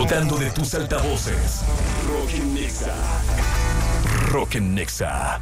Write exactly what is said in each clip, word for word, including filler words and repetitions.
Explotando de tus altavoces. Rock en Nexa. Rock en Nexa.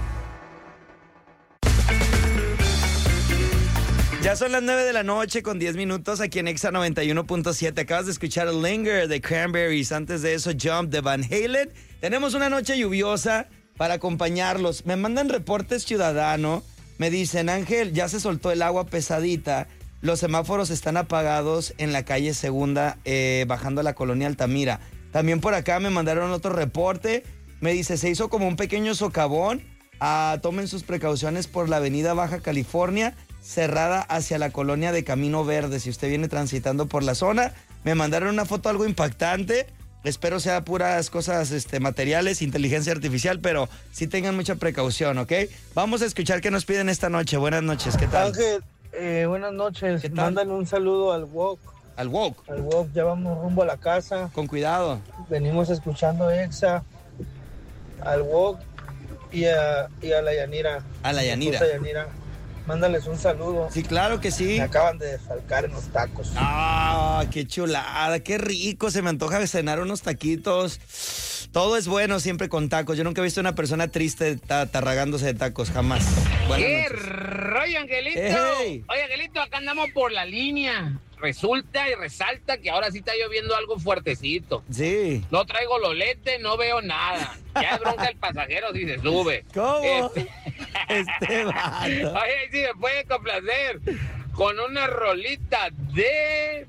Ya son las nueve de la noche con diez minutos aquí en Exa noventa y uno punto siete. Acabas de escuchar Linger de Cranberries. Antes de eso, Jump de Van Halen. Tenemos una noche lluviosa para acompañarlos. Me mandan reportes ciudadano. Me dicen, Ángel, ya se soltó el agua pesadita. Los semáforos están apagados en la calle Segunda, eh, bajando a la colonia Altamira. También por acá me mandaron otro reporte. Me dice, se hizo como un pequeño socavón. Ah, tomen sus precauciones por la avenida Baja California, cerrada hacia la colonia de Camino Verde. Si usted viene transitando por la zona, me mandaron una foto algo impactante. Espero sea puras cosas este, materiales, inteligencia artificial, pero sí tengan mucha precaución, ¿ok? Vamos a escuchar qué nos piden esta noche. Buenas noches, ¿qué tal? Ángel, eh, buenas noches. ¿Qué tal? Mándale un saludo al Wok. Al Wok. Al Wok, ya vamos rumbo a la casa. Con cuidado. Venimos escuchando Exa. Al Wok y a, y a la Yanira. A la Yanira. A Yanira. Mándales un saludo. Sí, claro que sí. Me acaban de desfalcar en los tacos. Ah, qué chulada, qué rico. Se me antoja cenar unos taquitos. Todo es bueno siempre con tacos. Yo nunca he visto una persona triste ta- tarragándose de tacos, jamás. Buenas ¿Qué noches. rollo, Angelito? Hey. Oye, Angelito, acá andamos por la línea. Resulta y resalta que ahora sí está lloviendo algo fuertecito. Sí. No traigo lolete, no veo nada. Ya es bronca el pasajero si se sube. ¿Cómo? Este, Este vato. Oye, sí me puede complacer con una rolita de...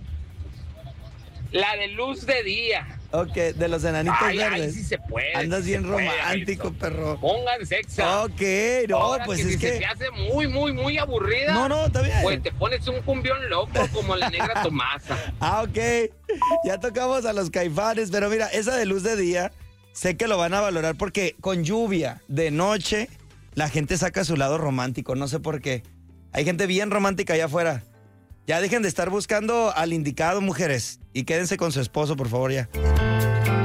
La de luz de día. Ok, de los enanitos Ay, ay, verdes. sí se puede. Andas sí bien se puede, romántico, Angelito. perro. Pongan sexa. Ok, no, Ahora pues que es si que... se te hace muy, muy, muy aburrida. No, no, está bien. Pues te pones un cumbión loco como la negra Tomasa. Ah, ok. Ya tocamos a los Caifanes, pero mira, esa de luz de día, sé que lo van a valorar porque con lluvia de noche, la gente saca su lado romántico, no sé por qué. Hay gente bien romántica allá afuera. Ya dejen de estar buscando al indicado, mujeres, y quédense con su esposo, por favor, ya.